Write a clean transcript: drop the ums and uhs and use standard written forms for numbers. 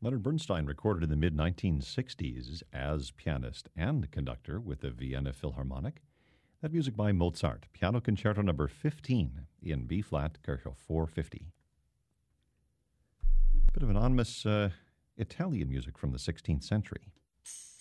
Leonard Bernstein recorded in the mid-1960s as pianist and conductor with the Vienna Philharmonic. That music by Mozart, Piano Concerto Number 15 in B-flat, Kershel 450. Bit of anonymous Italian music from the 16th century.